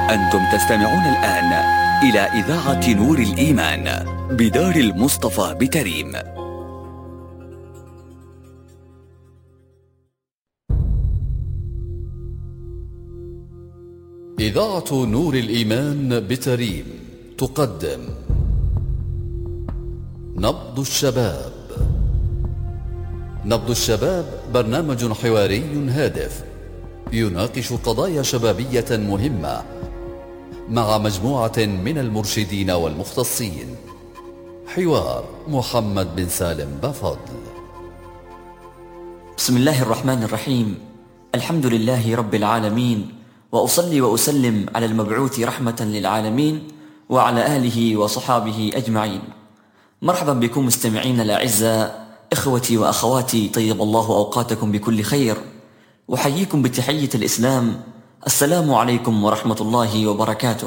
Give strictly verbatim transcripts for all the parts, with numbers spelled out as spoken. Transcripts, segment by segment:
أنتم تستمعون الآن إلى إذاعة نور الإيمان بدار المصطفى بتريم. إذاعة نور الإيمان بتريم تقدم نبض الشباب. نبض الشباب برنامج حواري هادف يناقش قضايا شبابية مهمة مع مجموعة من المرشدين والمختصين. حوار محمد بن سالم بفضل. بسم الله الرحمن الرحيم. الحمد لله رب العالمين، وأصلي وأسلم على المبعوث رحمة للعالمين وعلى آله وصحابه أجمعين. مرحبا بكم مستمعين الأعزاء، إخوتي وأخواتي، طيب الله أوقاتكم بكل خير، وحييكم بتحية الإسلام. السلام عليكم ورحمة الله وبركاته.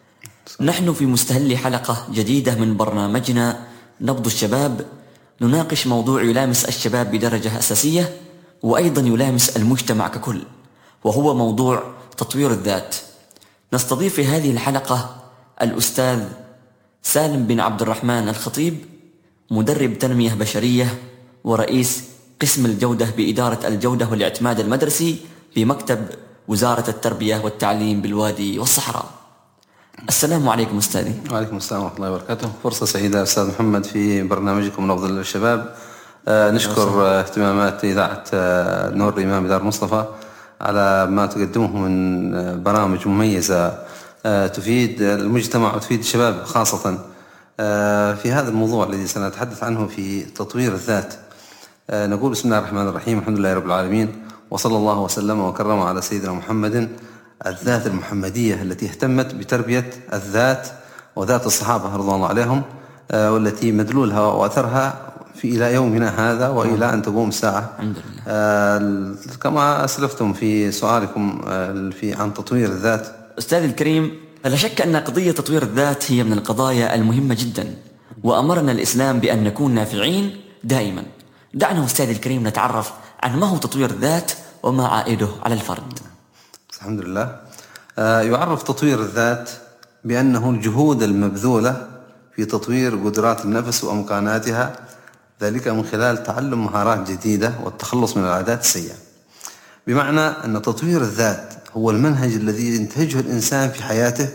نحن في مستهل حلقة جديدة من برنامجنا نبض الشباب، نناقش موضوع يلامس الشباب بدرجة أساسية وأيضا يلامس المجتمع ككل، وهو موضوع تطوير الذات. نستضيف في هذه الحلقة الأستاذ سالم بن عبد الرحمن الخطيب، مدرب تنمية بشرية ورئيس قسم الجودة بإدارة الجودة والاعتماد المدرسي بمكتب وزارة التربية والتعليم بالوادي والصحراء. السلام عليكم أستاذي. وعليكم السلام ورحمة الله وبركاته. فرصة سعيدة أستاذ محمد في برنامجكم نبض الشباب. آه نشكر آه اهتمامات إذاعة آه نور الإيمان بدار مصطفى على ما تقدمه من آه برامج مميزة آه تفيد المجتمع وتفيد الشباب خاصة آه في هذا الموضوع الذي سنتحدث عنه في تطوير الذات. آه نقول بسم الله الرحمن الرحيم، الحمد لله رب العالمين، وصلى الله وسلم وكرم على سيدنا محمد. الذات المحمدية التي اهتمت بتربية الذات وذات الصحابة رضوان الله عليهم، آه والتي مدلولها وأثرها في إلى يومنا هذا وإلى أن تقوم الساعة. الحمد لله. آه كما أسلفتم في سؤالكم آه في عن تطوير الذات. أستاذي الكريم، لا شك أن قضية تطوير الذات هي من القضايا المهمة جدا، وأمرنا الإسلام بأن نكون نافعين دائما. دعنا أستاذي الكريم نتعرف عن ما هو تطوير الذات وما عائده على الفرد. الحمد لله. آه يعرف تطوير الذات بأنه الجهود المبذولة في تطوير قدرات النفس وإمكاناتها، ذلك من خلال تعلم مهارات جديدة والتخلص من العادات السيئة. بمعنى أن تطوير الذات هو المنهج الذي ينتهجه الإنسان في حياته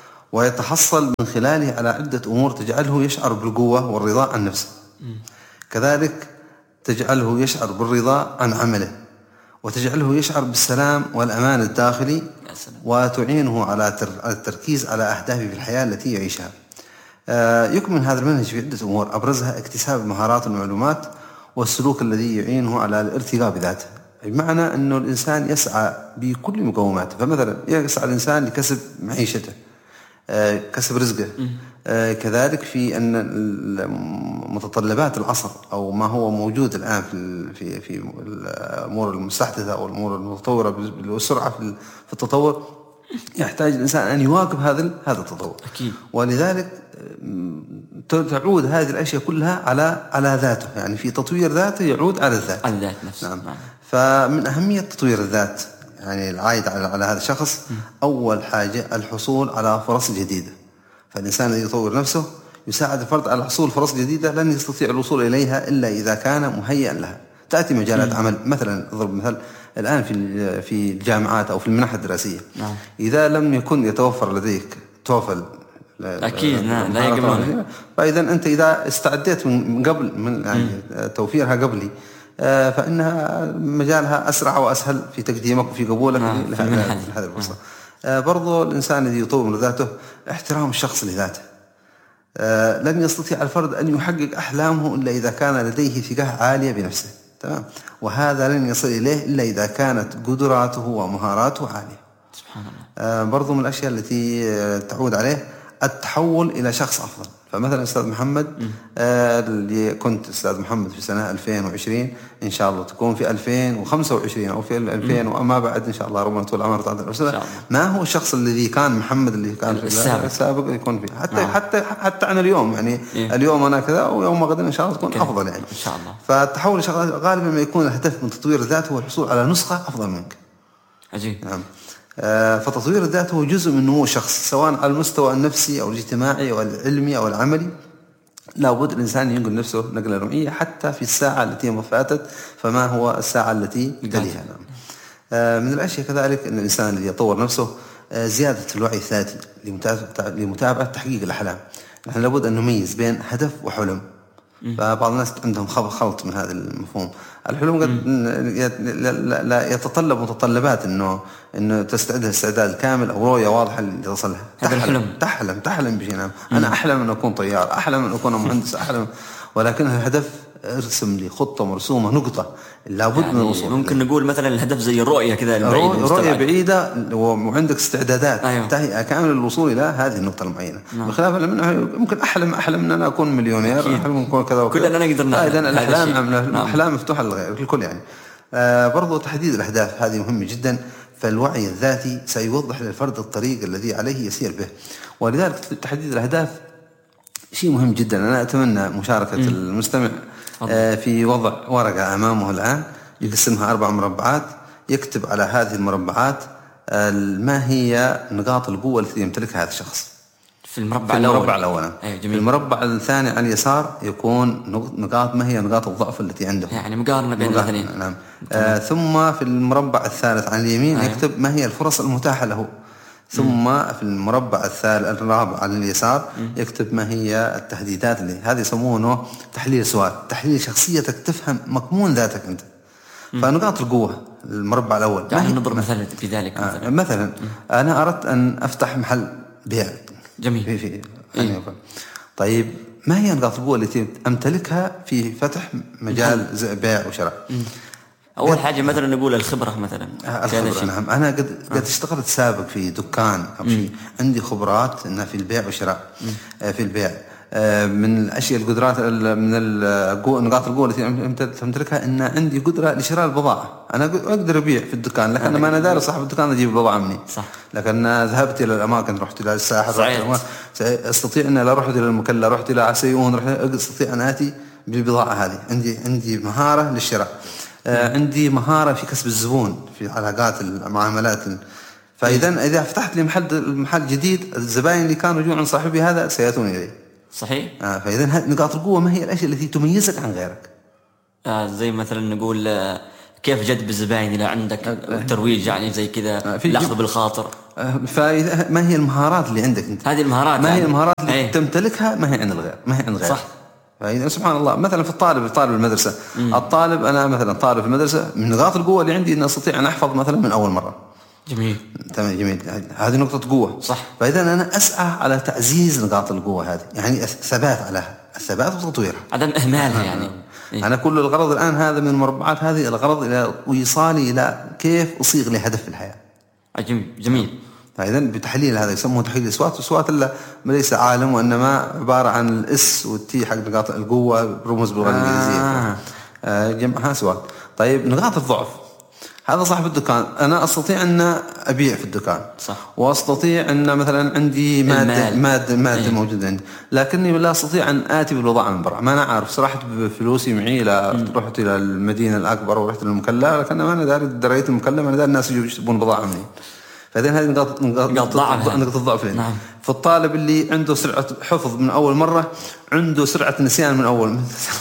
ويتحصل من خلاله على عدة أمور تجعله يشعر بالقوة والرضا عن نفسه، كذلك تجعله يشعر بالرضا عن عمله، وتجعله يشعر بالسلام والأمان الداخلي، وتعينه على التركيز على أهدافه في الحياة التي يعيشها. يكمن هذا المنهج في عدة أمور، أبرزها اكتساب المهارات والمعلومات والسلوك الذي يعينه على الارتقاء بذاته، بمعنى أنه الإنسان يسعى بكل مقوماته. فمثلا يسعى الإنسان لكسب معيشته، كسب رزقه، كذلك في أن متطلبات العصر أو ما هو موجود الآن في في في الأمور المستحدثة أو الأمور المتطورة بالسرعة في التطور، يحتاج الإنسان أن يواكب هذا هذا التطور. أكيد. ولذلك تعود هذه الأشياء كلها على على ذاته، يعني في تطوير ذاته يعود على الذات. على الذات نفسه. نعم. نعم. فمن أهمية تطوير الذات يعني العائد على, على هذا الشخص، م. أول حاجة الحصول على فرص جديدة. فالإنسان الذي يطور نفسه يساعد الفرد على حصول فرص جديدة لن يستطيع الوصول إليها إلا إذا كان مهيئا لها. تأتي مجالات م. عمل، مثلا أضرب مثال الآن في في الجامعات أو في المنح الدراسية، نعم. إذا لم يكن يتوفر لديك توفل أكيد نعم لا يقبلون، فإذا أنت إذا استعديت من قبل من يعني توفيرها قبلي فإنها مجالها أسرع وأسهل في تقديمك وفي قبولك لهذه الفرصة. برضو الإنسان الذي يطور من ذاته احترام الشخص لذاته. لن يستطيع الفرد أن يحقق أحلامه إلا إذا كان لديه ثقة عالية بنفسه، تمام، وهذا لن يصل إليه إلا إذا كانت قدراته ومهاراته عالية. سبحان الله. برضو من الأشياء التي تعود عليه التحول إلى شخص أفضل. فمثلا أستاذ محمد آه اللي كنت أستاذ محمد في سنة ألفين وعشرين إن شاء الله تكون في ألفين وخمسة وعشرين أو في ألفين وما بعد إن شاء الله ربنا طول عمره تعالى الأستاذ. ما هو الشخص الذي كان محمد اللي كان في السابق, السابق يكون فيه حتى آه. حتى حتى عن اليوم يعني إيه؟ اليوم أنا كذا ويوم غدا إن شاء الله تكون كده. أفضل يعني إن شاء الله. فالتحول غالبا ما يكون الهدف من تطوير الذات هو الحصول على نسخة أفضل منك. عجيب. نعم. فتطوير الذات هو جزء من نمو الشخص سواء على المستوى النفسي أو الاجتماعي أو العلمي أو العملي. لابد الإنسان ينقل نفسه نقلة نوعية حتى في الساعة التي فاتت، فما هو الساعة التي تليها. من الأشياء كذلك أن الإنسان الذي يطور نفسه زيادة الوعي الذاتي لمتابعة تحقيق الأحلام. نحن لابد أن نميز بين هدف وحلم. فبعض الناس عندهم خلط من هذا المفهوم. الحلم قد لا يتطلب متطلبات إنه إنه تستعدها استعداد كامل أو رؤية واضحة لتصلها. تحلم تحلم تحلم بشيء. نعم. أنا أحلم أن أكون طيار، أحلم أن أكون مهندس، أحلم، ولكن الهدف ارسم لي خطة مرسومة نقطة لابد يعني من الوصول. ممكن نقول مثلا الهدف زي الرؤية كذا البعيدة، رؤية بعيدة وعندك استعدادات أيوه. تهيئة كاملة للوصول إلى هذه النقطة المعينة. نعم. بخلاف منها ممكن أحلم أحلم أن أنا أكون مليونير، أحلم أن أكون كذا وكذا، كلنا نقدر نحلم. إذن الأحلام الأحلام مفتوحة للغير الكل يعني. آه برضو تحديد الأهداف هذه مهمة جدا. فالوعي الذاتي سيوضح للفرد الطريق الذي عليه يسير به، ولذلك تحديد الأهداف شيء مهم جدا. أنا أتمنى مشاركة م. المستمع آه في وضع ورقة أمامه الآن يقسمها أربع مربعات، يكتب على هذه المربعات آه ما هي نقاط القوة التي يمتلكها هذا الشخص في المربع, في المربع الأول. أيوة في المربع الثاني على اليسار يكون نقاط ما هي نقاط الضعف التي عنده، يعني مقارنة بين الاثنين. نعم. آه ثم في المربع الثالث على اليمين أيوة. يكتب ما هي الفرص المتاحة له. ثم م. في المربع الثالث الرابع على اليسار م. يكتب ما هي التهديدات اللي هذه يسمونه تحليل سوات، تحليل شخصيتك، تفهم مكمون ذاتك أنت. م. فنقاط القوة المربع الأول يعني نضرب مثلا في ذلك مثلا, آه مثلا أنا أردت أن أفتح محل بيع. جميل. في في إيه؟ طيب ما هي نقاط القوة التي أمتلكها في فتح مجال بيع وشراء؟ م. أول حاجة مثلا نقول الخبرة مثلا. الخبرة نعم. أنا قد قد اشتغلت سابق في دكان أو شيء، عندي خبرات إنها في البيع والشراء. في البيع من الأشياء القدرات من النقاط القوة التي أمتلكها إن عندي قدرة لشراء البضاعة. أنا أقدر أبيع في الدكان لكن ما أنا دارس صاحب الدكان أجيب البضاعة مني. صح. لكن ذهبت إلى الأماكن، رحت إلى الساحة، أستطيع أن لا رحت إلى المكلا، رحت إلى عسيون، رحت أستطيع أن آتي بالبضاعة هذه. عندي عندي مهارة للشراء. آه عندي مهارة في كسب الزبون في علاقات المعاملات. فإذا إذا فتحت لي محل محل جديد الزبائن اللي كانوا يجون عن صاحبي هذا سيأتون إليه. صحيح. آه فإذا نقاط القوة ما هي الأشياء التي تميزك عن غيرك؟ آه زي مثلا نقول آه كيف جذب الزبائن إلى عندك، الترويج يعني زي كذا، آه الأخذ بالخاطر. آه فإذا ما هي المهارات اللي عندك أنت؟ هذه المهارات ما يعني. هي المهارات اللي أيه. تمتلكها ما هي عند الغير، ما هي عند غيرك. صح. فإذا سبحان الله مثلا في الطالب طالب المدرسة، مم. الطالب أنا مثلا طالب في المدرسة من نقاط القوة اللي عندي أن أستطيع أن أحفظ مثلا من أول مرة. جميل. تمام جميل. هذه نقطة قوة. صح. فإذا أنا أسعى على تعزيز نقاط القوة هذه، يعني الثبات عليها، الثبات وتطويرها، عدم إهمالها يعني. إيه؟ أنا كل الغرض الآن هذا من المربعات هذه الغرض إلى وصالي إلى كيف أصيغ لي هدف في الحياة. جميل جميل. فإذا بتحليل هذا يسموه تحليل الأصوات. الأصوات إلا ليس عالم وإنما عبارة عن الإس والتي حق نقاط القوة رموز باللغة الإنجليزية. آه. آه جمعها أصوات. طيب نقاط الضعف، هذا صاحب الدكان، أنا أستطيع أن أبيع في الدكان. صح. وأستطيع أن مثلا عندي مادة مادة مادة موجودة عندي، لكني لا أستطيع أن آتي بالبضاعة من برا. ما أنا عارف صراحة بفلوسي معي، لا رحت إلى المدينة الأكبر ورحت للمكلا، لكن ما أنا داري دريت المكلا، ما أنا داري الناس يجيبون بضاعة مني. فإذا هذه نقاط نقاط نقاط الضعف. نعم. في الطالب اللي عنده سرعة حفظ من أول مرة، عنده سرعة نسيان من أول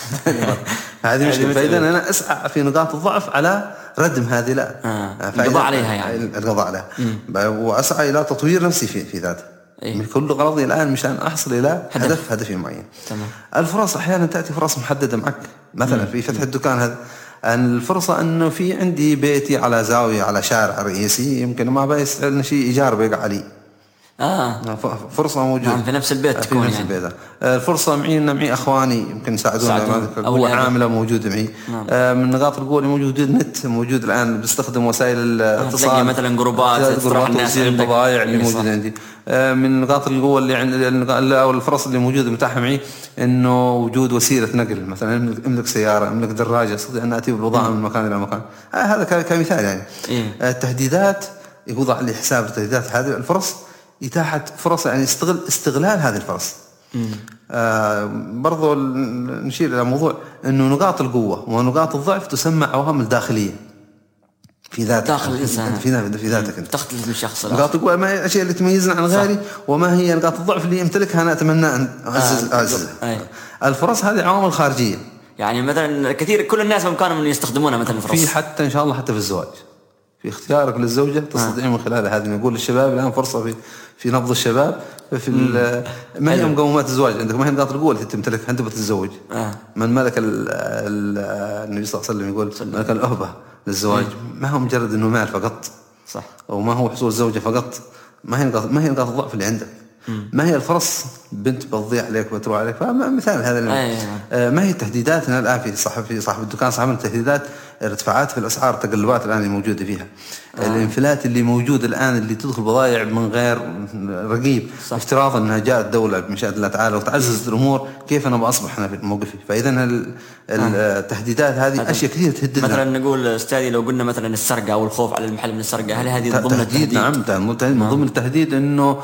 هذه مشكلة. فإذا أنا أسعى في نقاط الضعف على ردم هذه، لا آه. القضاء عليها يعني القضاء عليها، وأسعى إلى تطوير نفسي في في ذاته. إيه؟ من كل غرضي الآن مشان أحصل إلى هدف هدف هدفي معين. تمام. الفرص أحيانا تأتي فرص محددة معك، مثلا في فتح الدكان هذا الفرصة أنه في عندي بيتي على زاوية على شارع رئيسي، يمكن ما بيستعلن شيء إيجار بيقع علي. آه. فرصة موجودة. نعم في نفس البيت. في نفس يعني. البيت. الفرصة معي إن معي أخواني يمكن يساعدون، قوة عاملة موجودة معي. نعم. آه من نقاط القوة اللي موجود النت موجود الآن، بستخدم وسائل الاتصال. آه مثلا جروبات، جروبات توزيع البضائع اللي موجودة عندي. آه من نقاط القوة اللي عند أو الفرص اللي موجودة متاحة معي إنه وجود وسيلة نقل، مثلا أملك سيارة، أملك دراجة، أستطيع أن آتي بالبضاعة من مكان إلى مكان. آه هذا كمثال يعني. إيه؟ آه التهديدات يوضع لي حساب التهديدات هذه الفرص، إتاحة فرص يعني استغل استغلال هذه الفرص. آه برضو نشير إلى موضوع إنه نقاط القوة ونقاط الضعف تسمى عوامل داخلية. في ذاتك، داخل الإنسان، في في ذاتك أنت تختلف من شخص لآخر. نقاط القوة ما هي الأشياء اللي تميزنا عن غيري، وما هي نقاط الضعف اللي يمتلكها أنا أتمنى أن أعزز أعزز الفرص هذه عوامل خارجية. يعني مثلا كثير كل الناس بإمكانهم أن يستخدمونها مثلا الفرص في حتى إن شاء الله حتى في الزواج، في اختيارك للزوجة تستطيع من خلال هذه. نقول للشباب الآن فرصة في في نبض الشباب في ما هي مقومات الزواج عندك، ما هي نقاط القوة اللي تمتلكها أنت بتتزوج. آه. من ملك النبي صلى الله عليه وسلم يقول ملك الأهبة للزواج ما هو مجرد إنه مال فقط، صح، وما هو حصول زوجة فقط. ما هي نقاط ما هي نقاط الضعف اللي عندك، ما هي الفرص بنت بتضيع عليك وتروح عليك. فمثال هذا أيه. ما هي تهديداتنا الآن في صاحب في صاحب الدكان صاحب التهديدات، ارتفاعات في الأسعار، تقلبات الآن اللي موجودة فيها، آه. الانفلات اللي موجود الآن اللي تدخل بضائع من غير رقيب، صح. افتراض أنها جاءت دولة بمشيئة الله تعالى وتعززت الأمور، كيف أنا بأصبح أنا في موقفي؟ فإذا التهديدات هذه أشياء كثير تهددنا. مثلا نقول أستاذي لو قلنا مثلا السرقة أو الخوف على المحل من السرقة، هل هذه ضمن التهديد؟ نعم، من ضمن التهديد إنه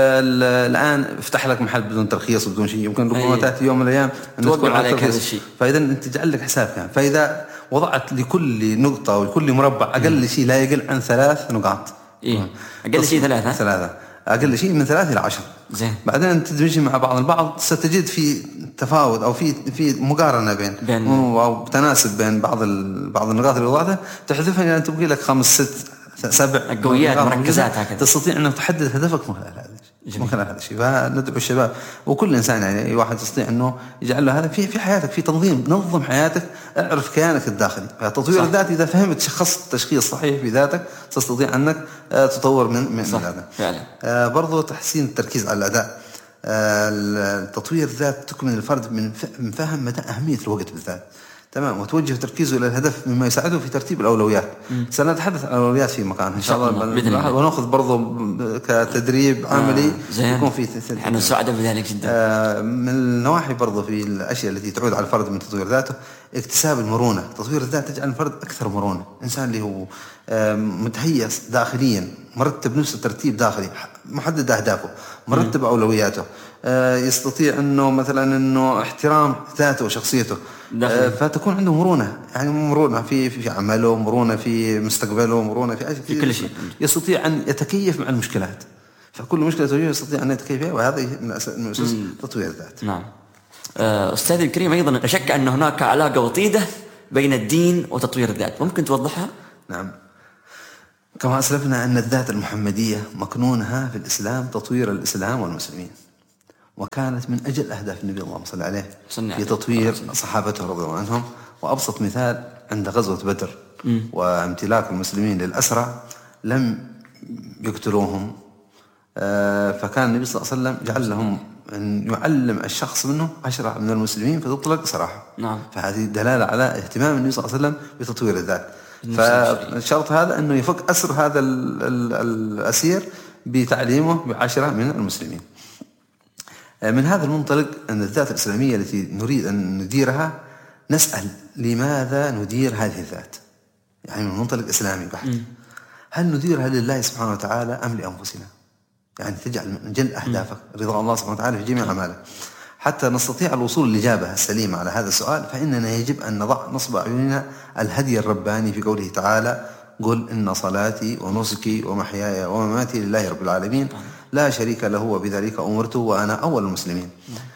الآن افتح لك محل بدون ترخيص وبدون شيء، يمكن ربما تأتي يوم من الأيام أن توقع عليك هذا الشيء. فإذا أنت تجعل لك حساب كان. فإذا وضعت لكل نقطة ولكل مربع أقل شيء لا يقل عن ثلاث نقاط. إيه أقل شيء ثلاثة. ثلاثة أقل شيء من ثلاثة إلى عشر. زين. بعدين تدمجهم مع بعض البعض ستجد في تفاوت أو في في مقارنة بين, بين أو تناسب بين بعض بعض النقاط اللي وضعتها، تحذفها يعني تبقي لك خمس ست سبع قويات مركزات هكذا، تستطيع أن تحدد هدفك من خلال هذا من خلال هذا الشيء. فندعو الشباب وكل إنسان يعني أي واحد يستطيع أنه يجعل له هذا في في حياتك، في تنظيم، نظم حياتك، اعرف كيانك الداخلي. فالتطوير الذاتي إذا فهمت شخصت التشخيص صحيح في ذاتك تستطيع أنك تطور من من هذا. فعلا. آه برضو تحسين التركيز على الأداء. آه التطوير الذات تكمن الفرد من فهم مدى أهمية الوقت بالذات، تمام، وتوجه تركيزه إلى الهدف مما يساعده في ترتيب الأولويات. سنتحدث عن الأولويات في مكان إن شاء الله، ونأخذ برضو كتدريب عملي آه يكون في احنا سعداء بذلك جدا. آه من النواحي برضو في الأشياء التي تعود على الفرد من تطوير ذاته اكتساب المرونة. تطوير الذات تجعل الفرد أكثر مرونة، إنسان اللي هو آه متهيأ داخليا، مرتب نفسه ترتيب داخلي، محدد أهدافه، مرتب أولوياته، آه يستطيع أنه مثلا أنه احترام ذاته وشخصيته، آه فتكون عنده مرونة، يعني مرونة في في عمله، مرونة في مستقبله، مرونة في, في كل شيء. يستطيع أن يتكيف مع المشكلات، فكل مشكلة تواجهه يستطيع أن يتكيف فيها، وهذا من أساس تطوير الذات. نعم. أستاذ الكريم، أيضا لا شك أن هناك علاقة وطيدة بين الدين وتطوير الذات، ممكن توضحها؟ نعم، كما أسلفنا أن الذات المحمدية مكنونها في الإسلام تطوير الإسلام والمسلمين، وكانت من أجل أهداف النبي اللهم صل عليه في تطوير صحابته رضي الله عنهم. وأبسط مثال عند غزوة بدر وامتلاك المسلمين للأسرى، لم يقتلوهم، فكان النبي صلى الله عليه وسلم جعل لهم أن يعلم الشخص منهم عشرة من المسلمين فتطلق سراحه. نعم. فهذه دلالة على اهتمام النبي صلى الله عليه وسلم بتطوير الذات. فالشرط هذا أنه يفك أسر هذا ال ال الأسير بتعليمه بعشرة من المسلمين. من هذا المنطلق أن الذات الإسلامية التي نريد أن نديرها نسأل لماذا ندير هذه الذات، يعني من منطلق إسلامي بحت. هل نديرها لله سبحانه وتعالى أم لأنفسنا؟ يعني تجعل من جل أهدافك رضا الله سبحانه وتعالى في جميع أعمالك. حتى نستطيع الوصول للإجابة السليمة على هذا السؤال فإننا يجب أن نضع نصب أعيننا الهدي الرباني في قوله تعالى: قل إن صلاتي ونسكي ومحياي ومماتي لله رب العالمين لا شريك له وبذلك أمرت وأنا أول المسلمين.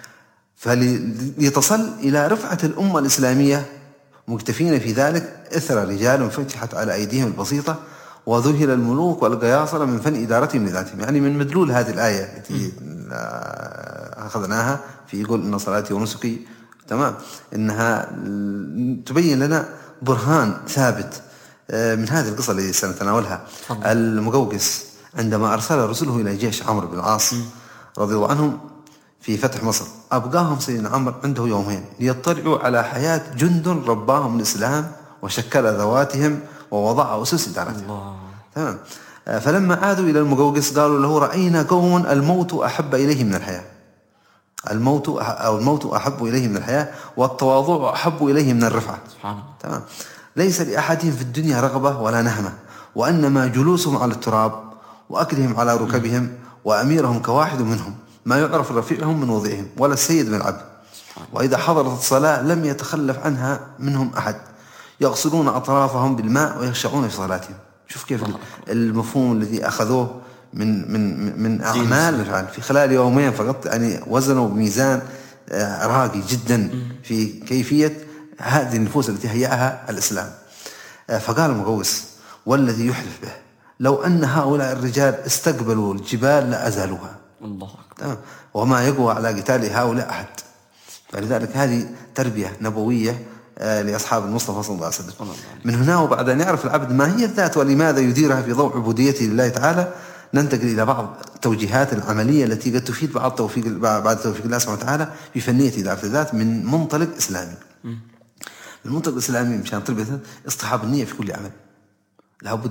فليتصل إلى رفعة الأمة الإسلامية مكتفين في ذلك إثر رجال فتحت على أيديهم البسيطة وذهل الملوك والقياصرة من فن إدارتهم لذاتهم. يعني من مدلول هذه الآية التي أخذناها في يقول إن صلاتي ونسكي، تمام، إنها تبين لنا برهان ثابت من هذه القصة التي سنتناولها. المقوقس عندما أرسل رسله إلى جيش عمرو بن العاص رضي الله عنهم في فتح مصر، أبقاهم سيدنا عمرو عنده يومين ليطلعوا على حياة جند رباهم الإسلام وشكل ذواتهم ووضع أسس إدارتهم. تمام. فلما عادوا إلى المقوقس قالوا له: رأينا قوم الموت أحب إليه من الحياة، الموت أو الموت أحب إليه من الحياة والتواضع أحب إليه من الرفعة. تمام. ليس لأحدهم في الدنيا رغبة ولا نهمة، وإنما جلوسهم على التراب وأكلهم على ركبهم وأميرهم كواحد منهم، ما يعرف رفيعهم من وضعهم ولا السيد من العبد، وإذا حضرت الصلاة لم يتخلف عنها منهم أحد، يغسلون أطرافهم بالماء ويخشعون في صلاتهم. شوف كيف المفهوم الذي أخذوه من من من أعمال الفعل في خلال يومين فقط، يعني وزنوا بميزان راقي جدا في كيفية هذه النفوس التي هيأها الإسلام. فقال المقوس: والذي يحلف به لو أن هؤلاء الرجال استقبلوا الجبال لأزالوها. الله أكبر. وما يقوى على قتال هؤلاء أحد. فلذلك هذه تربية نبوية لأصحاب المصطفى صلى الله عليه وسلم. من هنا وبعد أن يعرف العبد ما هي الذات ولماذا يديرها في ضوء عبوديته لله تعالى، ننتقل إلى بعض التوجيهات العملية التي قد تفيد بعض توفيق بعد توفيق الله سبحانه وتعالى في فنية إدارة الذات من منطلق إسلامي. من المنطلق الإسلامي مشان تربية اصطحاب النية في كل عمل. لابد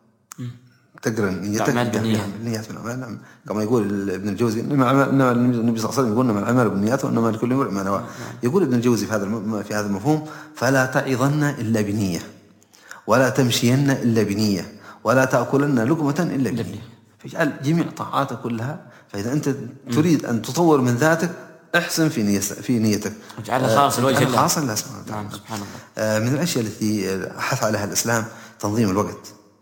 تقرأ نيتك بالنيات من الأعمال، كما يقول ابن الجوزي: إنما النبي صلى الله عليه وسلم يقول: إنما الأعمال بالنيات وإنما لكل امرئ ما نوى. يقول ابن الجوزي في هذا في هذا المفهوم: فلا تعظن إلا بنية، ولا تمشين إلا بنية، ولا تأكلن لقمة إلا بنية. فاجعل جميع طاعاتك كلها. فإذا أنت تريد أن تطور من ذاتك احسن في نية في نيتك، اجعلها خالص لوجه الله. خاصة الله سبحانه وتعالى. سبحان الله. من الأشياء التي حث عليها الإسلام تنظيم الوقت.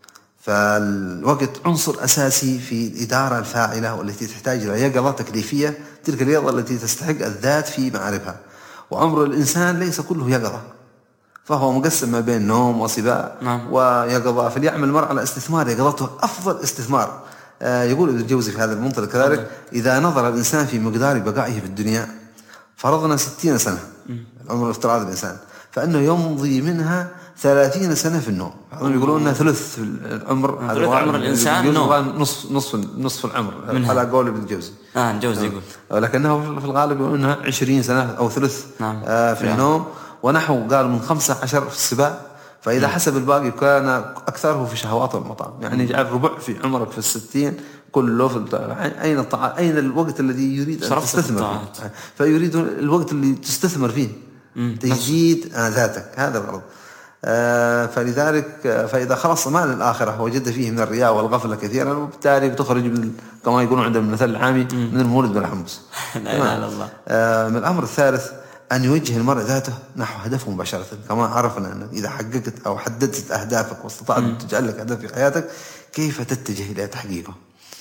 فالوقت عنصر أساسي في الإدارة الفاعلة والتي تحتاج إلى يقظة تكليفية، تلك اليقظة التي تستحق الذات في معارفها. وعمر الإنسان ليس كله يقظة، فهو مقسم ما بين نوم وصباح نعم. ويقظة. فليعمل المرء على استثمار يقظته أفضل استثمار. آه يقول ابن الجوزي في هذا المنطلق كذلك: إذا نظر الإنسان في مقدار بقائه في الدنيا، فرضنا ستين سنة العمر الافتراضي الإنسان، فإنه يمضي منها ثلاثين سنة في النوم. يقولون أنه ثلث العمر، ثلث عمر الإنسان نصف نصف نصف العمر على قول ابن الجوزي. آه الجوزي يقول، ولكنه في الغالب يقولون أنها عشرين سنة أو ثلث نعم. آه في نعم. النوم، ونحو قال من خمسة عشر في السباع. فإذا نعم. حسب الباقي كان أكثره في شهوات والمطاعم. يعني يجعل ربع في عمرك في الستين كله في أين الطاعة، أين الوقت الذي يريد أن تستثمر فيه؟ فيريد الوقت اللي تستثمر فيه تجديد ذاتك، هذا الغرض. آه فلذلك فإذا خلص مال الآخرة وجد فيه من الرياء والغفلة كثيرا، وبالتالي بتخرج من كما يقولون عند المثل العامي من المولد بالحمص. لا إله إلا الله. آه من الأمر الثالث أن يوجه المرء ذاته نحو هدفه مباشرة. كما عرفنا أن إذا حققت أو حددت أهدافك واستطعت أن تجعل لك هدف في حياتك، كيف تتجه إلى تحقيقه.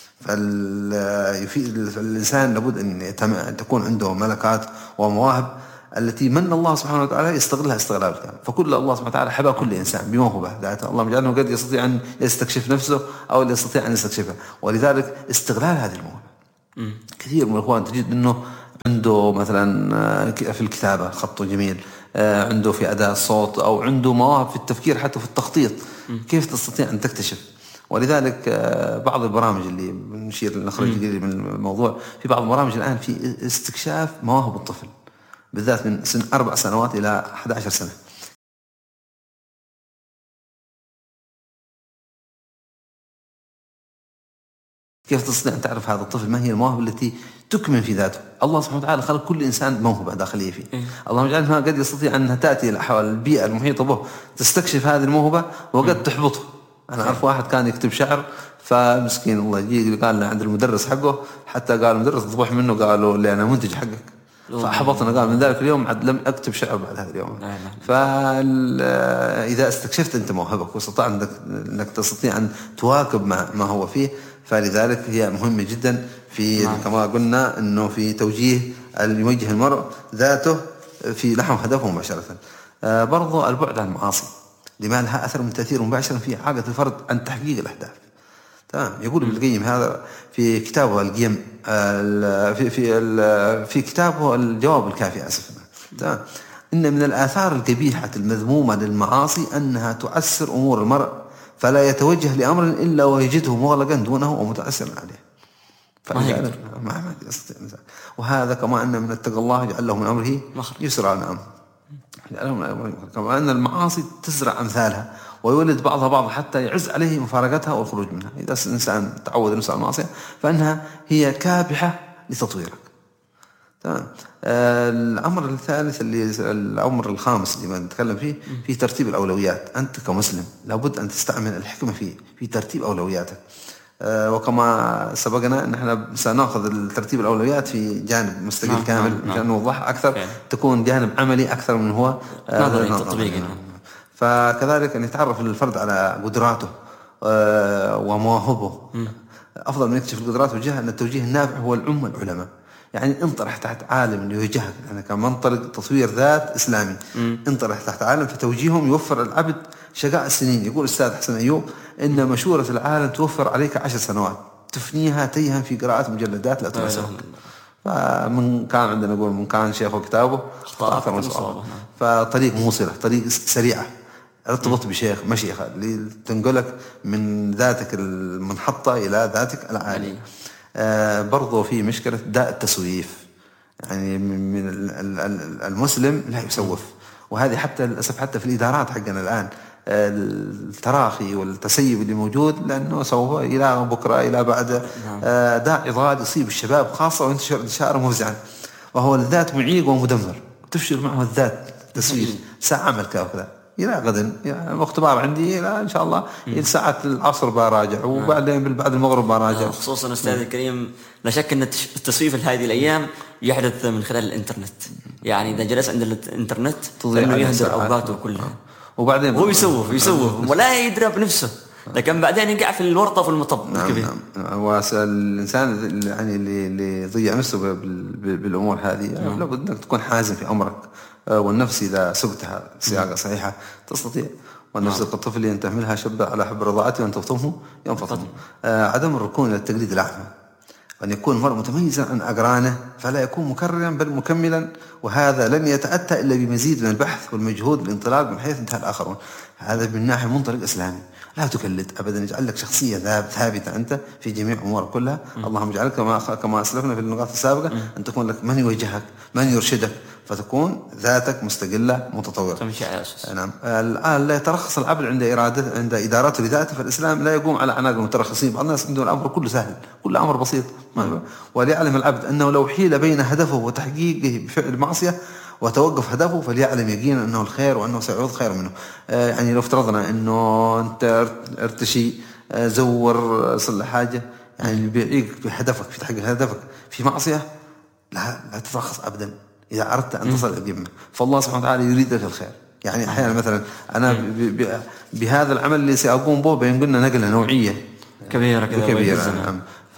فاليفيد الإنسان لابد أن تكون عنده ملكات ومواهب التي من الله سبحانه وتعالى يستغلها استغلال كامل. فكل الله سبحانه وتعالى حبى كل إنسان بموهبة ذاته، الله مجعله قد يستطيع أن يستكشف نفسه أو يستطيع أن يستكشفها، ولذلك استغلال هذه الموهبة. كثير من الأخوان تجد أنه عنده مثلا في الكتابة خطه جميل، عنده في أداء الصوت، أو عنده مواهب في التفكير حتى في التخطيط. كيف تستطيع أن تكتشف؟ ولذلك بعض البرامج اللي نشير نخرج من الموضوع، في بعض البرامج الآن في استكشاف مواهب الطفل بالذات من سن أربع سنوات إلى أحد عشر سنة. كيف تستطيع أن تعرف هذا الطفل ما هي المواهب التي تكمن في ذاته؟ الله سبحانه وتعالى خلق كل إنسان موهبة داخلية فيه. إيه؟ الله جعلها قد يستطيع أنها تأتي إلى حول البيئة المحيطة به تستكشف هذه الموهبة وقد تحبطه. أنا أعرف واحد كان يكتب شعر، فمسكين الله يجي قال له عند المدرس حقه، حتى قال المدرس ضبح منه، قالوا لي أنا منتج حقك، فأحبطنا. قال من ذلك اليوم عد لم أكتب شعر بعد هذا اليوم. فإذا استكشفت أنت موهبك واستطعت أنك تستطيع أن تواكب مع ما هو فيه، فلذلك هي مهمة جدا في نعم. كما قلنا أنه في توجيه يوجه المرء ذاته في نحو هدفه مباشرة. آه برضو البعد عن المعاصي لما لها أثر من تأثير مباشر في حاجة الفرد عن تحقيق الأهداف. تمام. يقول ابن القيم هذا في كتابه القيم في في في كتابه الجواب الكافي اسفا. تمام. ان من الآثار القبيحة المذمومة للمعاصي انها تعسر امور المرء، فلا يتوجه لامر الا ويجده مغلقا دونه ومتعسرا عليه. ما يقدر ما يستطيع. وهذا كما ان من اتقى الله يجعل له من امره يسرا. نعم. كما ان المعاصي تزرع امثالها ويولد بعضها بعض حتى يعز عليه مفارقتها والخروج منها. إذا الإنسان تعود نفسه على المعصية فإنها هي كابحة لتطويرك. تمام. آه الأمر الثالث اللي الأمر الخامس اللي نتكلم فيه في ترتيب الأولويات. أنت كمسلم لابد أن تستعمل الحكمة في في ترتيب أولوياتك. آه وكما سبقنا أن احنا سنأخذ ترتيب الأولويات في جانب مستقل نعم كامل عشان نوضح أكثر، نعم. تكون جانب عملي أكثر من هو نظري تطبيقي. فكذلك أن يتعرف الفرد على قدراته ومواهبه. أفضل من يكتشف القدرات والجهة أن التوجيه النافع هو العلم والعلماء. يعني انطرح تحت عالم اللي يوجهك، يعني كمنطلق تطوير ذات إسلامي، انطرح تحت عالم فتوجيههم يوفر العبد شقاء السنين. يقول الأستاذ حسن أيوب إن مشورة العالم توفر عليك عشر سنوات تفنيها تيها في قراءة مجلدات لا تناسبك. فمن كان عندنا نقول من كان شيخه كتابه اختار مصابه. فطريق موصلة، طريق سريعة، ارتبط بشيخ مشيخة اللي تنقلك من ذاتك المنحطة إلى ذاتك العالية. آه برضو في مشكلة داء التسويف، يعني من المسلم لا يسوف، وهذه حتى للأسف حتى في الإدارات حقنا الآن التراخي والتسيب اللي موجود، لأنه سوف إلى بكرة إلى بعد آه داء عضال يصيب الشباب خاصة وينتشر انتشار مفزعا، وهو الذات معيق ومدمر، تفشل معه الذات تسويف ساعة عمل كذا إلى غدا، يعني اختبار عندي إلى إن شاء الله إلى ساعة العصر براجع، وبعدين بعد المغرب براجع. خصوصا أستاذ الكريم لا شك أن التسويف هذه الأيام يحدث من خلال الإنترنت، يعني إذا جلس عند الإنترنت فإنه يهدر أوقاته كلها، وبعدين هو يسوف يسوف ولا يدري بنفسه، لكن بعدين يقع في الورطة في المطب الكبير. نعم. والإنسان يعني اللي اللي ضيع نفسه بالأمور هذه لابد أنك تكون حازم في أمرك، والنفس إذا سقتها سياقة صحيحة تستطيع، والنفس كالطفل اللي تحملها شب على حب رضاعته وأن تفطمه ينفطم. آه عدم الركون إلى التقليد الأعمى، وأن يكون المرء متميزا عن أقرانه فلا يكون مكررا بل مكملا، وهذا لن يتأتى إلا بمزيد من البحث والمجهود والانطلاق من حيث انتهى الآخرون. هذا من ناحية منطلق إسلامي، لا تكلد أبدا، يجعل لك شخصية ثابتة أنت في جميع أمورك كلها. م. اللهم اجعلك كما كما أسلفنا في النقاط السابقة م. أن تكون لك من يوجهك من يرشدك، فتكون ذاتك مستقلة متطورة. نعم. الآن لا يترخص العبد عند إرادة عند إدارته لذاته، فالإسلام لا يقوم على أعناق المترخصين. بعض الناس عندهم الأمر كله سهل، كل أمر بسيط. وليعلم العبد أنه لو حيل بين هدفه وتحقيقه بفعل معصية وتوقف هدفه فليعلم يقينا أنه الخير وأنه سيعود خير منه. آه يعني لو افترضنا أنه أنت ارتشي آه زور صلح حاجة، يعني بيعيق بهدفك في تحقيق هدفك في معصية، لا لا تترخص أبدا إذا أردت أن تصل القمة، فالله سبحانه وتعالى يريد لك الخير. يعني أحيانا مثلا أنا ب ب بهذا العمل اللي سأقوم به بين قلنا نقلة نوعية كبيرة كبيرة، نعم،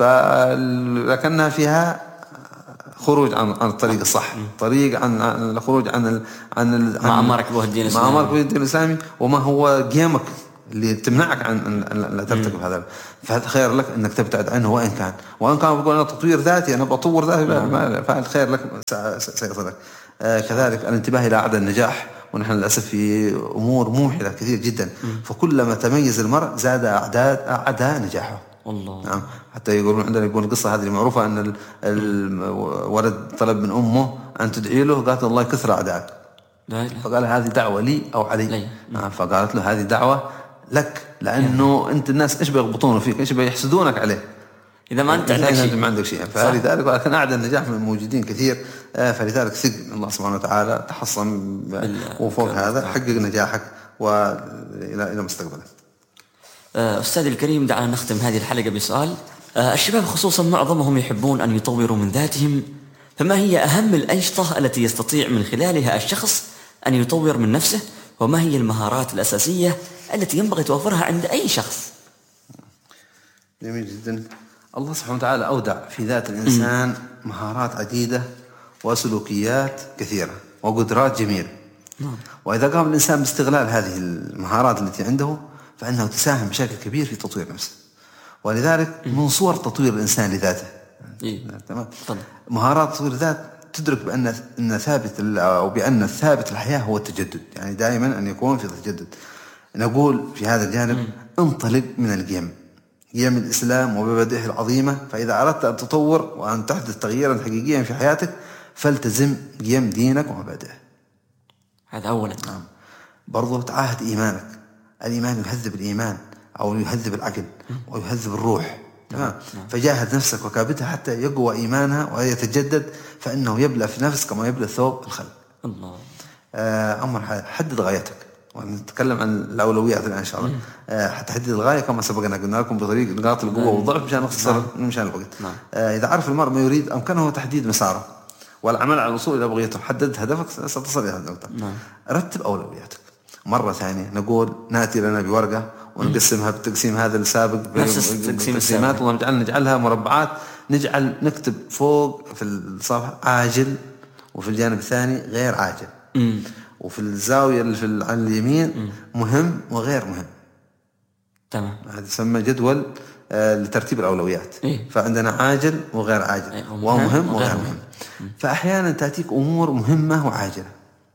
فلكنها فيها خروج عن عن الطريق الصح، طريق عن عن الخروج عن ال عن ال مع أمرك به الدين الإسلامي، مع أمرك به الدين الإسلامي، وما هو قيمك اللي تمنعك عن أن لا ترتكب هذا. فالخير لك أنك تبتعد عنه، وإن كان وإن كان بقول أنا تطوير ذاتي، أنا بطور ذاتي، فالخير لك سيصلك. آه كذلك الانتباه إلى أعداء النجاح، ونحن للأسف في أمور موحدة كثير جدا، فكلما تميز المرء زاد أعداء أعداء نجاحه. الله. نعم. حتى يقولون عندنا يقول القصة هذه المعروفة أن الولد طلب من أمه أن تدعي له، قالت الله يكثر أعدائك، فقال هذه دعوة لي أو علي. نعم. فقالت له هذه دعوة لك، لأنه أنت الناس إيش بيغبطون فيك، إيش بيحسدونك عليه إذا ما أنت عندك شيء، ما عندك شيء. فلذلك ولكن أعداء النجاح من موجودين كثير، فلذلك ثق الله سبحانه وتعالى، تحصن وفوق هذا حقق نجاحك وإلى إلى مستقبلك. أستاذ الكريم، دعنا نختم هذه الحلقة بسؤال. الشباب خصوصا معظمهم يحبون أن يطوروا من ذاتهم، فما هي أهم الأنشطة التي يستطيع من خلالها الشخص أن يطور من نفسه، وما هي المهارات الأساسية التي ينبغي توفرها عند أي شخص؟ جميل جدا. الله سبحانه وتعالى أودع في ذات الإنسان مهارات عديدة وسلوكيات كثيرة وقدرات جميلة، وإذا قام الإنسان باستغلال هذه المهارات التي عنده فإنه تساهم بشكل كبير في تطوير نفسه. ولذلك من صور تطوير الإنسان لذاته تمام مهارات تطوير الذات، تدرك بأن أن ثابت أو بأن الثابت الحياة هو التجدد، يعني دائما أن يكون في تجدد. نقول في هذا الجانب انطلق من القيم، قيم الإسلام ومبادئه العظيمة، فإذا أردت أن تطور وأن تحدث تغييرا حقيقيا في حياتك فالتزم قيم دينك ومبادئه، هذا أولا. نعم. برضو تعاهد إيمانك، الإيمان يهذب الإيمان أو يهذب العقل ويهذب الروح، تمام. فجاهد نفسك وكابتها حتى يقوى إيمانها ويتجدد، فإنه يبلى في نفس كما يبلى الثوب الخلق. الله. آه أمر حدد غايتك، ونتكلم عن الأولويات الآن إن شاء الله. آه حتى تحدد الغاية كما سبقنا قلنا لكم بطريق نقاط القوة والضعف مشان نختصر مشان الوقت. آه إذا عرف المرء ما يريد أمكنه تحديد مساره والعمل على الوصول إلى بغيته. حدد هدفك ستصل إلى هذه النقطة. رتب أولوياتك مرة ثانية نقول نأتي لنا بورقة ونقسمها بالتقسيم هذا السابق بالتقسيمات، والله نجعل نجعلها مربعات، نجعل نكتب فوق في الصفحة عاجل وفي الجانب الثاني غير عاجل، م. وفي الزاوية اللي في عن اليمين م. مهم وغير مهم. تمام. هذا يسمى جدول آه لترتيب الأولويات. إيه؟ فعندنا عاجل وغير عاجل، إيه؟ ومهم وغير مهم. مهم. فأحيانا تأتيك أمور مهمة وعاجلة،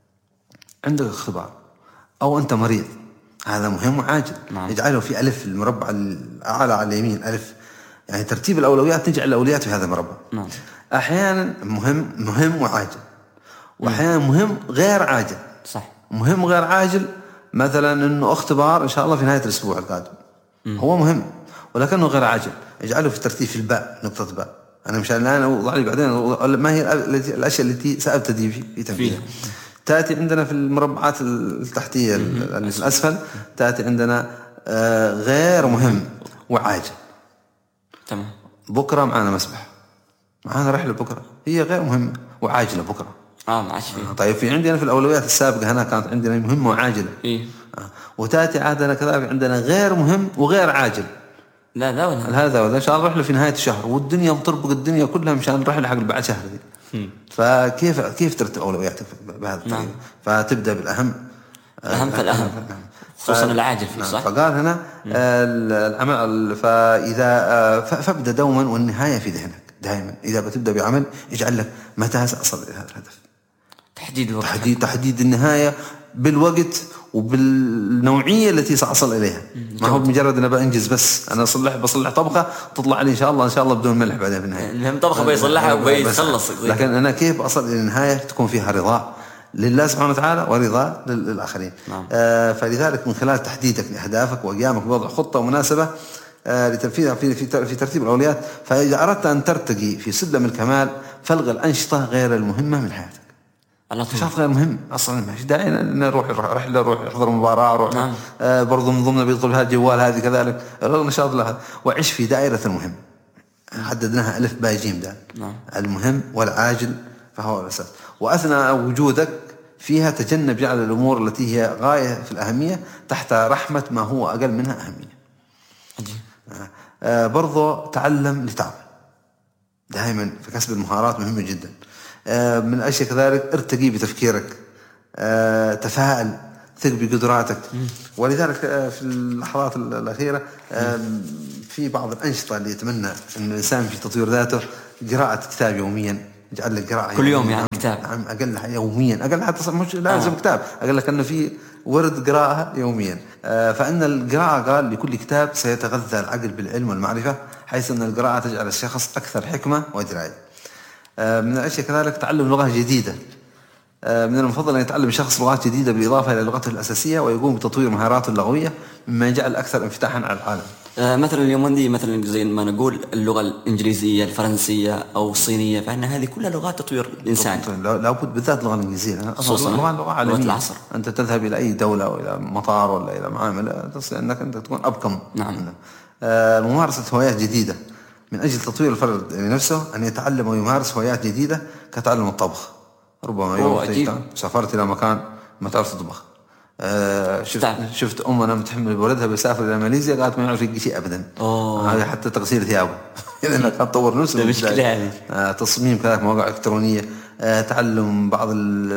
عندك اختبار أو أنت مريض، هذا مهم وعاجل. نعم. يجعله في ألف المربع الأعلى على اليمين ألف، يعني ترتيب الأولويات نجعل الأولويات في هذا المربع. نعم. أحيانا مهم مهم وعاجل، وأحيانا مهم غير عاجل. صح. مهم غير عاجل مثلا إنه اختبار إن شاء الله في نهاية الأسبوع القادم، م. هو مهم ولكنه غير عاجل، يجعله في ترتيب في الباء نقطة باء. أنا مشان الآن أوضع لي بعدين ما هي الأشياء التي سأبتدي في تنفيذها. تأتي عندنا في المربعات التحتية اللي في الأسفل تأتي عندنا آه غير مهم وعاجل. تمام. بكرة معنا مسبح، معنا رحلة بكرة، هي غير مهمة وعاجلة بكرة. اه ما عادش فيه. طيب في عندنا في الأولويات السابقة هنا كانت عندنا مهمة وعاجلة. إيه. آه. وتأتي عادنا كذلك عندنا غير مهم وغير عاجل. لا ذا ولا هذا ولا إن شاء الله رحلة في نهاية الشهر والدنيا مطربق الدنيا كلها مشان الرحلة حق بعد شهر دي. فكيف كيف ترتب أولوياتك بهذا الطريقة؟ نعم. فتبدأ بالأهم، الأهم فالأهم، خصوصا العاجل فيه. صح. فقال هنا العمل، فإذا فابدأ دوما والنهاية في ذهنك دائما. إذا بتبدأ بعمل اجعل لك متى سأصل إلى هذا الهدف، تحديد الوقت، تحديد تحديد النهاية بالوقت وبالنوعية التي سأصل إليها. ما هو بمجرد أنا بأنجز بس، أنا أصلح بصلح طبخة تطلع لي إن شاء الله إن شاء الله بدون ملح بعدين في النهاية. المهم طبخة بيصلحها وبيخلص. لكن أنا كيف أصل إلى النهاية تكون فيها رضا لله سبحانه وتعالى ورضا للآخرين. نعم. آه فلذلك من خلال تحديدك لأهدافك وقيامك بوضع خطة مناسبة آه لتنفيذها في في في ترتيب الأولويات، فإذا أردت أن ترتقي في سلم الكمال فالغي الأنشطة غير المهمة من حياتك. نشاط غير مهم اصلا، ماشي داعي نروح رحله، نروح نحضر مباراه، نروح. نعم. آه برضو من ضمن بيطلب هذا الجوال هذه كذلك نشاط لها، وعيش في دائره المهم. حددناها الف باء جيم ده. نعم. المهم والعاجل فهو الاساس، واثناء وجودك فيها تجنب جعل الامور التي هي غايه في الاهميه تحت رحمه ما هو اقل منها اهميه. آه آه برضو تعلم لتعمل دائما، في كسب المهارات مهمه جدا. من الأشياء كذلك ارتقي بتفكيرك، أه تفاعل، ثق بقدراتك. ولذلك في اللحظات الأخيرة أه في بعض الأنشطة اللي يتمنى أن الإنسان في تطوير ذاته قراءة كتاب يوميا، يجعل لك قراءة كل يوم يعني كتاب. نعم أقل يوميا، أقل حتى مش لازم آه. كتاب، أقول لك أنه في ورد قراءة يوميا. أه فإن القراءة قال لكل كتاب سيتغذى العقل بالعلم والمعرفة، حيث أن القراءة تجعل الشخص أكثر حكمة ودراية. من الأشياء كذلك تعلم لغة جديدة. من المفضل أن يتعلم شخص لغات جديدة بالإضافة إلى لغته الأساسية، ويقوم بتطوير مهاراته اللغوية مما يجعل أكثر انفتاحا على العالم. مثلا اليوم دي مثلا زي ما نقول اللغة الإنجليزية الفرنسية أو الصينية، فإن هذه كلها لغات تطوير الإنسان. لابد بالذات اللغة الإنجليزية خصوصا لغة لغة عالمية العصر. أنت تذهب إلى أي دولة أو إلى مطار ولا إلى معاملة تصل أنك أنت تكون أبكم. نعم. ممارسة هوايات جديدة من أجل تطوير الفرد لنفسه، أن يتعلم ويمارس هوايات جديدة كتعلم الطبخ. ربما يوم سافرت إلى مكان ما تعرف تطبخ، آه شفت تعب. شفت أم أنا متحمل بولدها بيسافر إلى ماليزيا قالت ما يعرف يجي شيء أبدا، هذه حتى تغسيل ثيابه إذا كان تطور نفسه. مشكلة آه تصميم كذلك مواقع إلكترونية، آه تعلم بعض ال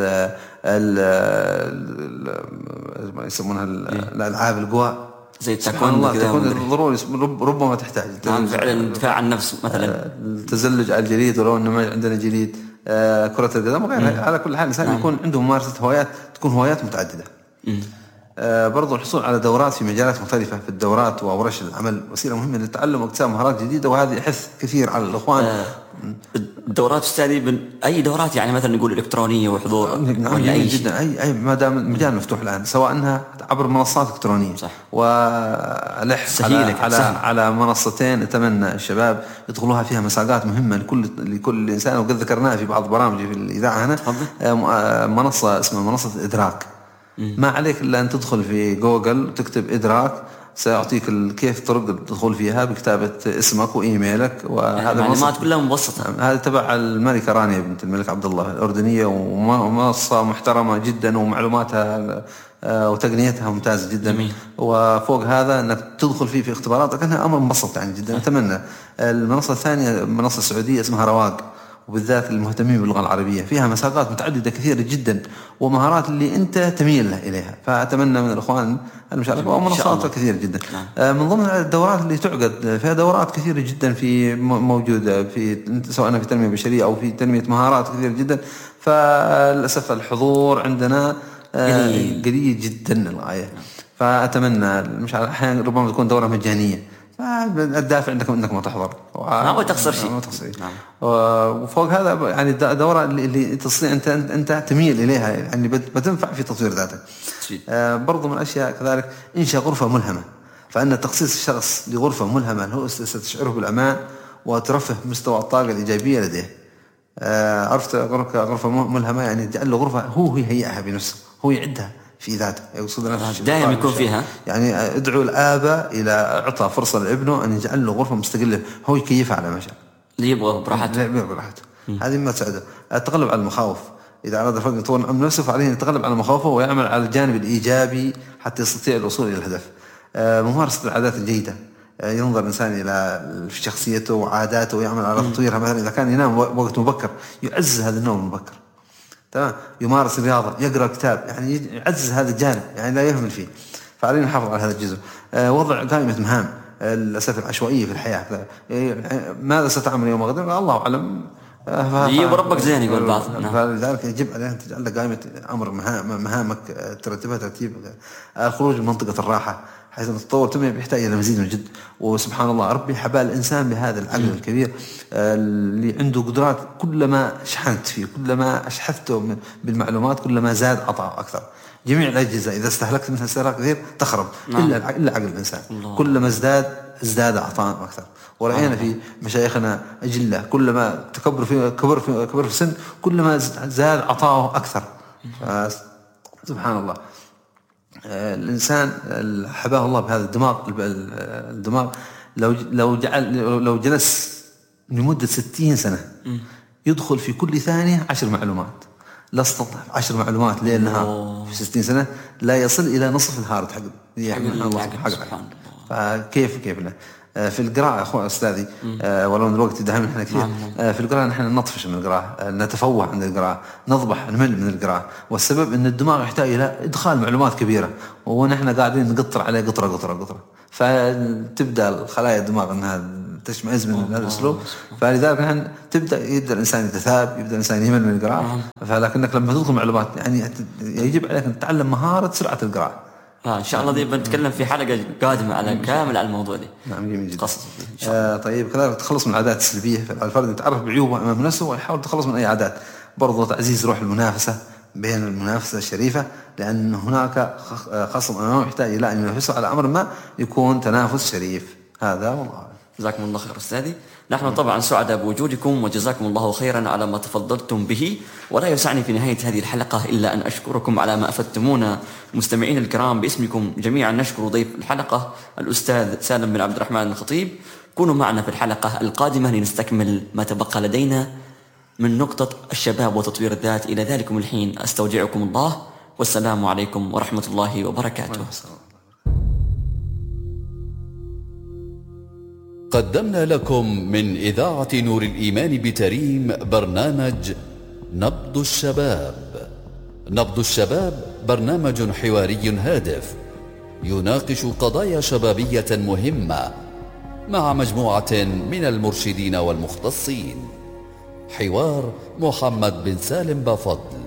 ال يسمونها الألعاب القوى زي التايكوندو كذا، تكون ضروري ربما تحتاج. نعم فعلا الدفاع عن النفس مثلا، التزلج على الجليد ولو انه ما عندنا جليد، آه كرة القدم وغيرها. على كل حال الانسان نعم. يكون عنده ممارسة هوايات، تكون هوايات متعددة. آه برضو الحصول على دورات في مجالات مختلفة. في الدورات وورش العمل وسيلة مهمة للتعلم واكتساب مهارات جديدة، وهذه يحث كثير على الإخوان. آه الدورات استاذي أي دورات يعني مثلا نقول إلكترونية وحضور. نعم أي جدا أي أي ما دام مجال مفتوح الآن، سواء أنها عبر منصات إلكترونية. صح. ولح على على, على منصتين أتمنى الشباب يدخلوها، فيها مساقات مهمة لكل لكل إنسان، وقد ذكرناها في بعض برامج في الإذاعة هنا. آه منصة اسمها منصة إدراك. ما عليك إلا أن تدخل في جوجل وتكتب إدراك، سيعطيك كيف طرق الدخول فيها بكتابة اسمك وإيميلك، وهذا معلومات كلها مبسطة. هذا تبع الملكة رانيا بنت الملك عبد الله الأردنية، ومنصة محترمة جدا ومعلوماتها وتقنيتها ممتازة جدا. جميل. وفوق هذا أنك تدخل فيه في اختبارات، كأنها أمر مبسط يعني جدا. أتمنى. المنصة الثانية منصة سعودية اسمها رواق، وبالذات المهتمين باللغة العربية، فيها مساقات متعددة كثيرة جدا ومهارات اللي أنت تميل إليها. فأتمنى من الإخوان المشاركة، ومنصات كثيرة جدا. نعم. من ضمن الدورات اللي تعقد فيها دورات كثيرة جدا في موجودة في سواء في تنمية بشرية أو في تنمية مهارات كثيرة جدا. فللأسف الحضور عندنا قليل جدا للغاية. فأتمنى مش أحيانا ربما تكون دورة مجانية، الدافع عندك انك ما تحضر، ما تخسر شيء. نعم. وفوق هذا يعني الدورة اللي, اللي تستطيع انت انت تميل اليها، يعني بتنفع في تطوير ذاتك. آه برضو من الاشياء كذلك انشاء غرفة ملهمة، فان تخصيص الشخص لغرفة ملهمة هو ستشعره بالامان وترفه مستوى الطاقة الإيجابية لديه. آه عرفت غرفة ملهمة يعني تجعل له غرفة هو يهيئها بنفسه، هو يعدها في ذاته، يقصد دائما يكون فيها. يعني ادعو الآباء إلى إعطاء فرصة لابنه أن يجعل له غرفة مستقلة هو يكيفها على مشى اللي يبغى براحته. براحته. هذه ما تساعده. التغلب على المخاوف، إذا أراد الفرد يطور من نفسه فعليه أن يتغلب على مخاوفه ويعمل على الجانب الإيجابي حتى يستطيع الوصول إلى الهدف. ممارسة العادات الجيدة، ينظر الإنسان إلى شخصيته وعاداته ويعمل على تطويرها. مثلا إذا كان ينام وقت مبكر يعزز هذا النوم المبكر، تمام. يمارس الرياضة، يقرأ كتاب، يعني يعزز هذا الجانب، يعني لا يهمل فيه. فعلينا نحافظ على هذا الجزء. أه وضع قائمة مهام. الأسف العشوائية في الحياة، ماذا ستعمل يوم غدا الله أعلم. يجيب ربك زين يقول بعض. فلذلك يجب عليك أن تجعل لك قائمة أمر مهامك ترتبها ترتيب. الخروج من منطقة الراحة، حيث التطور تنمية بيحتاج إلى مزيد من الجد. وسبحان الله ربي حبال الإنسان بهذا العقل الكبير اللي عنده قدرات، كلما شحنت فيه كلما أشحذته بالمعلومات كلما زاد عطاء أكثر. جميع الأجهزة إذا استهلكت منها استهلاك كثير تخرب. نعم. إلا إلا عقل الإنسان. الله. كلما ازداد ازداد عطاء أكثر. ورأينا في مشايخنا أجلة كلما تكبر في كبر في كبر في السن كلما زاد عطاؤه أكثر. سبحان الله. الإنسان حباه الله بهذا الدماغ. الدماغ لو لو جعل لو جلس لمدة ستين سنة يدخل في كل ثانية عشر معلومات. لا استطاع عشر معلومات ليل نهار في ستين سنة لا يصل إلى نصف الهارد حق الله حق. فكيف كيف له في القراءة أخوة أستاذي، ولو أن الوقت يدهمنا إحنا كثير. في القراءة نحن نطفش من القراءة، نتفوه عند القراءة، نضبح نمل من القراءة، والسبب أن الدماغ يحتاج إلى إدخال معلومات كبيرة ونحن قاعدين نقطر عليه قطرة قطرة قطرة، فتبدأ الخلايا الدماغ أنها تشمئز من هذا الأسلوب. فلذلك نحن تبدأ يبدأ الإنسان يتثاب، يبدأ الإنسان يمل من القراءة. فلكنك لما تدخل معلومات يعني يجب عليك أن تتعلم مهارة سرعة القراءة. آه إن شاء الله دي بنتكلم في حلقة قادمة على كامل على الموضوع ده. نعم جميل جدا. آه طيب كذلك تخلص من العادات السلبية. الفرد يتعرف بعيوبه أمام نفسه ويحاول يتخلص من أي عادات. برضو تعزيز روح المنافسة بين المنافسة الشريفة، لأن هناك خصم أمامه يحتاج إلى أن ينافسه على أمر ما يكون تنافس شريف. هذا والله. جزاكم الله خير أستاذي. نحن طبعا سعداء بوجودكم وجزاكم الله خيرا على ما تفضلتم به. ولا يسعني في نهاية هذه الحلقة إلا أن أشكركم على ما أفدتمونا مستمعين الكرام. باسمكم جميعا نشكر ضيف الحلقة الأستاذ سالم بن عبد الرحمن الخطيب. كونوا معنا في الحلقة القادمة لنستكمل ما تبقى لدينا من نقطة الشباب وتطوير الذات. إلى ذلكم الحين أستودعكم الله والسلام عليكم ورحمة الله وبركاته. قدمنا لكم من إذاعة نور الإيمان بتريم برنامج نبض الشباب. نبض الشباب برنامج حواري هادف يناقش قضايا شبابية مهمة مع مجموعة من المرشدين والمختصين. حوار محمد بن سالم بافضل.